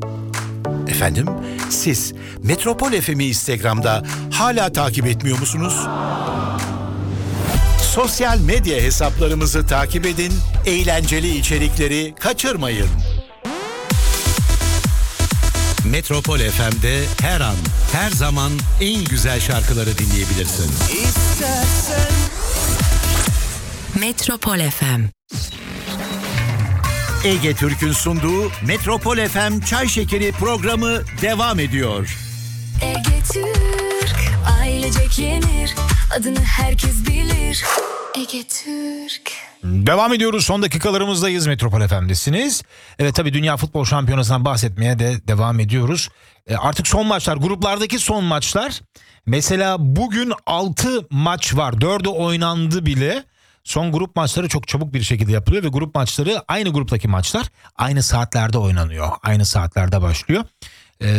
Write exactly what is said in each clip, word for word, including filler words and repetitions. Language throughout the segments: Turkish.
Efendim, siz Metropol F M'i Instagram'da hala takip etmiyor musunuz? Sosyal medya hesaplarımızı takip edin, eğlenceli içerikleri kaçırmayın. Metropol F M'de her an, her zaman en güzel şarkıları dinleyebilirsin. İstersen... Metropol F M. Ege Türk'ün sunduğu Metropol F M Çay Şekeri programı devam ediyor. Ege Türk, ailecek yenir, adını herkes bilir. Ege Türk. Devam ediyoruz. Son dakikalarımızdayız. Metropol F M'desiniz. Evet, tabii Dünya Futbol Şampiyonası'ndan bahsetmeye de devam ediyoruz. E, artık son maçlar, gruplardaki son maçlar. Mesela bugün altı maç var. dördü oynandı bile. Son grup maçları çok çabuk bir şekilde yapılıyor ve grup maçları aynı gruptaki maçlar aynı saatlerde oynanıyor. Aynı saatlerde başlıyor. Ee,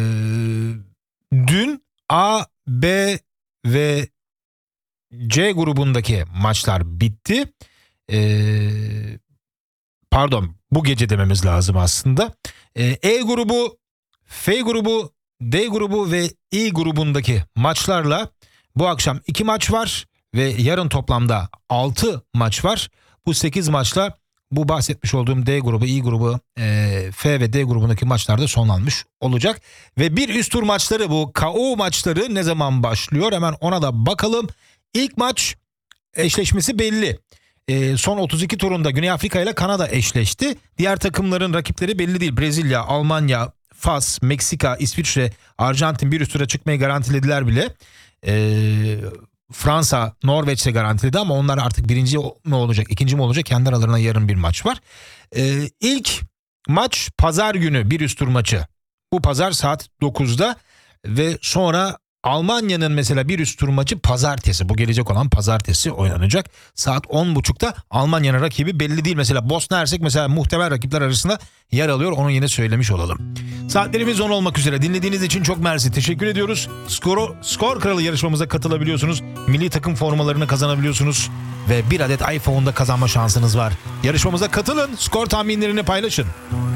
dün A, B ve C grubundaki maçlar bitti. Ee, pardon, bu gece dememiz lazım aslında. Ee, E grubu, F grubu, D grubu ve İ grubundaki maçlarla bu akşam iki maç var. Ve yarın toplamda altı maç var. Bu sekiz maçla bu bahsetmiş olduğum D grubu, İ grubu, e, F ve D grubundaki maçlarda sonlanmış olacak. Ve bir üst tur maçları, bu K O maçları ne zaman başlıyor? Hemen ona da bakalım. İlk maç eşleşmesi belli. E, son otuz iki turunda Güney Afrika ile Kanada eşleşti. Diğer takımların rakipleri belli değil. Brezilya, Almanya, Fas, Meksika, İsviçre, Arjantin bir üst tura çıkmayı garantilediler bile. Eee... Fransa, Norveç'e garantiledi ama onlar artık birinci mi olacak, ikinci mi olacak? Kendi aralarına yarın bir maç var. Ee, ilk maç pazar günü, bir üst tur maçı. Bu pazar saat dokuzda ve sonra Almanya'nın mesela bir üst tur maçı pazartesi. Bu gelecek olan pazartesi oynanacak. Saat on buçukta Almanya'nın rakibi belli değil. Mesela Bosna Hersek mesela muhtemel rakipler arasında yer alıyor. Onu yine söylemiş olalım. Saatlerimiz on olmak üzere. Dinlediğiniz için çok mersi. Teşekkür ediyoruz. Skoru, Skor Kralı yarışmamıza katılabiliyorsunuz. Milli takım formalarını kazanabiliyorsunuz. Ve bir adet iPhone'da kazanma şansınız var. Yarışmamıza katılın. Skor tahminlerini paylaşın.